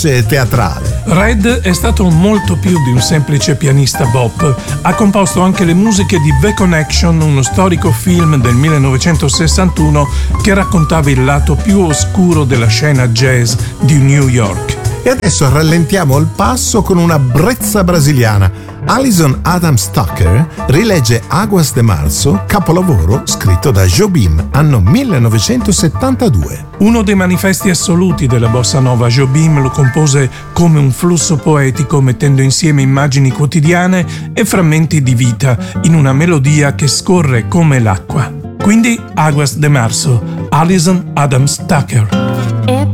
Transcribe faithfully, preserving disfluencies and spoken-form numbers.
vivace e teatrale. Red è stato molto più di un semplice pianista bop. Ha composto anche le musiche di The Connection, uno storico film del millenovecentosessantuno che raccontava il lato più oscuro della scena jazz di New York. E adesso rallentiamo il passo con una brezza brasiliana. Alison Adams Tucker rilegge Águas de Março, capolavoro scritto da Jobim, anno millenovecentosettantadue. Uno dei manifesti assoluti della bossa nova, Jobim lo compose come un flusso poetico, mettendo insieme immagini quotidiane e frammenti di vita in una melodia che scorre come l'acqua. Quindi Águas de Março, Alison Adams Tucker. É